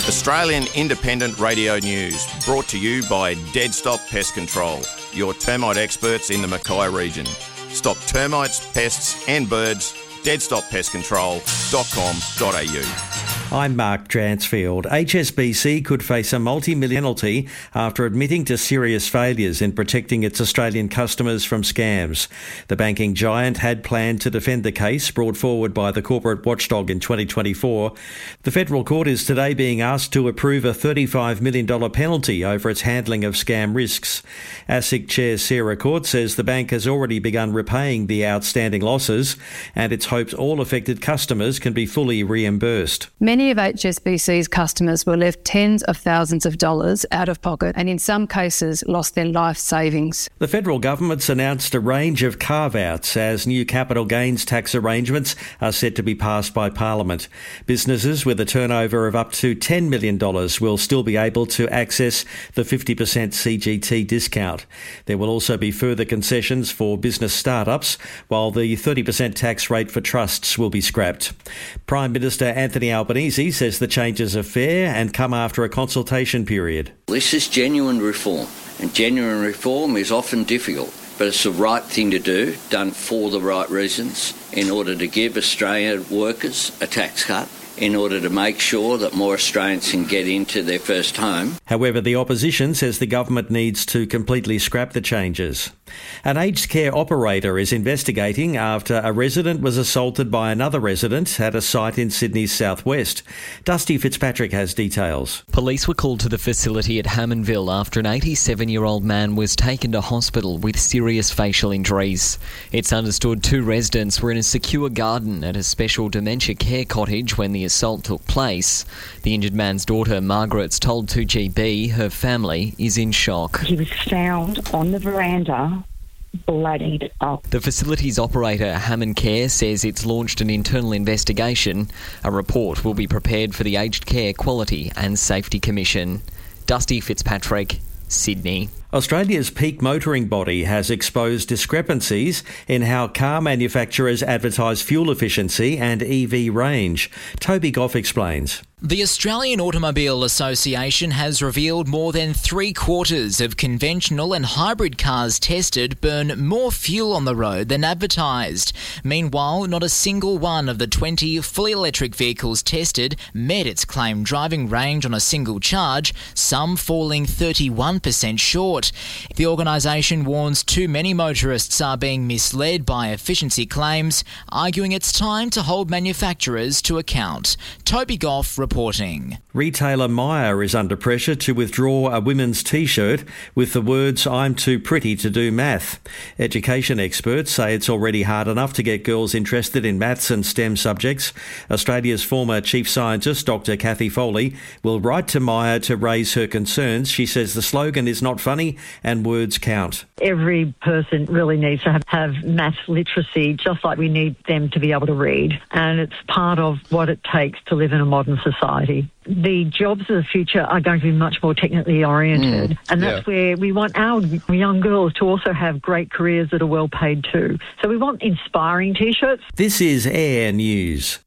Australian Independent Radio News, brought to you by Dead Stop Pest Control, your termite experts in the Mackay region. Stop termites, pests and birds. deadstoppestcontrol.com.au. I'm Mark Dransfield. HSBC could face a multi-million penalty after admitting to serious failures in protecting its Australian customers from scams. The banking giant had planned to defend the case brought forward by the corporate watchdog in 2024. The federal court is today being asked to approve a $35 million penalty over its handling of scam risks. ASIC Chair Sarah Court says the bank has already begun repaying the outstanding losses, and it's hopes all affected customers can be fully reimbursed. Many of HSBC's customers were left tens of thousands of dollars out of pocket and in some cases lost their life savings. The federal government's announced a range of carve-outs as new capital gains tax arrangements are set to be passed by Parliament. Businesses with a turnover of up to $10 million will still be able to access the 50% CGT discount. There will also be further concessions for business startups, while the 30% tax rate for trusts will be scrapped. Prime Minister Anthony Albanese says the changes are fair and come after a consultation period. This is genuine reform, and genuine reform is often difficult, but it's the right thing to do, done for the right reasons, in order to give Australian workers a tax cut, in order to make sure that more Australians can get into their first home. However, the opposition says the government needs to completely scrap the changes. An aged care operator is investigating after a resident was assaulted by another resident at a site in Sydney's southwest. Dusty Fitzpatrick has details. Police were called to the facility at Hammondville after an 87-year-old man was taken to hospital with serious facial injuries. It's understood two residents were in a secure garden at a special dementia care cottage when the assault took place. The injured man's daughter, Margaret's, told 2GB her family is in shock. He was found on the veranda, bloodied up. The facility's operator, Hammond Care, says it's launched an internal investigation. A report will be prepared for the Aged Care Quality and Safety Commission. Dusty Fitzpatrick, Sydney. Australia's peak motoring body has exposed discrepancies in how car manufacturers advertise fuel efficiency and EV range. Toby Goff explains. The Australian Automobile Association has revealed more than 3/4 of conventional and hybrid cars tested burn more fuel on the road than advertised. Meanwhile, not a single one of the 20 fully electric vehicles tested met its claimed driving range on a single charge, some falling 31% short. The organisation warns too many motorists are being misled by efficiency claims, arguing it's time to hold manufacturers to account. Toby Goff reporting. Retailer Myer is under pressure to withdraw a women's T-shirt with the words, "I'm too pretty to do math." Education experts say it's already hard enough to get girls interested in maths and STEM subjects. Australia's former chief scientist, Dr. Cathy Foley, will write to Myer to raise her concerns. She says the slogan is not funny and words count. Every person really needs to have maths literacy, just like we need them to be able to read. And it's part of what it takes to live in a modern society. The jobs of the future are going to be much more technically oriented. And that's where we want our young girls to also have great careers that are well paid too. So we want inspiring T-shirts. This is Air News.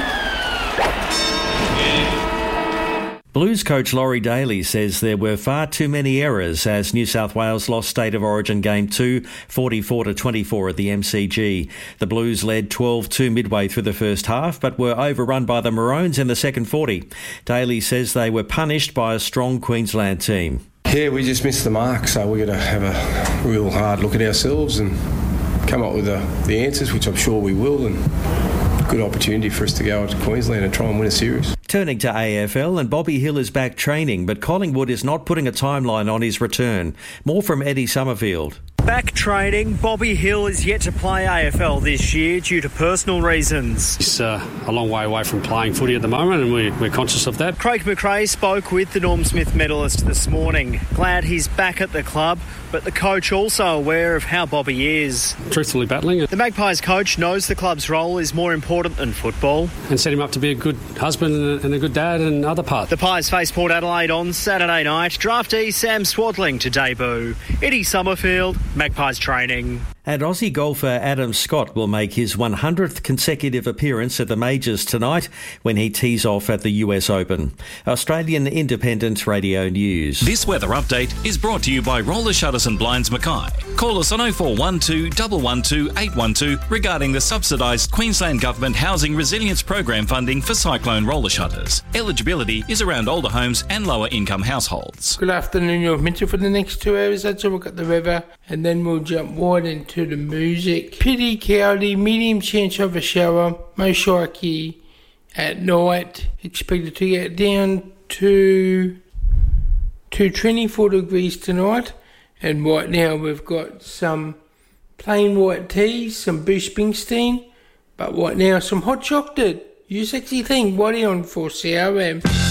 Blues coach Laurie Daly says there were far too many errors as New South Wales lost State of Origin Game 2, 44-24 at the MCG. The Blues led 12-2 midway through the first half, but were overrun by the Maroons in the second 40. Daly says they were punished by a strong Queensland team. Yeah, we just missed the mark, so we're going to have a real hard look at ourselves and come up with the answers, which I'm sure we will, and good opportunity for us to go to Queensland and try and win a series. Turning to AFL, and Bobby Hill is back training, but Collingwood is not putting a timeline on his return. More from Eddie Summerfield. Back training, Bobby Hill is yet to play AFL this year due to personal reasons. He's a long way away from playing footy at the moment, and we're conscious of that. Craig McRae spoke with the Norm Smith medalist this morning. Glad he's back at the club, but the coach also aware of how Bobby is. Truthfully battling. The Magpies coach knows the club's role is more important than football. And set him up to be a good husband and a good dad and other parts. The Pies face Port Adelaide on Saturday night. Draftee Sam Swadling to debut. Eddie Summerfield, Magpies training. And Aussie golfer Adam Scott will make his 100th consecutive appearance at the majors tonight when he tees off at the US Open. Australian Independent Radio News. This weather update is brought to you by Roller Shutters and Blinds Mackay. Call us on 0412 112 812 regarding the subsidised Queensland Government Housing Resilience Program funding for cyclone roller shutters. Eligibility is around older homes and lower income households. Good afternoon, you're Mitchell for the next 2 hours. Let's have a look at the weather and then we'll jump wide into the music. Pretty cloudy, medium chance of a shower, most likely at night. Expected to get down to 24 degrees tonight. And right now we've got some plain white teas, some Bruce Springsteen, but right now some hot chocolate. You sexy thing, what on for CRM?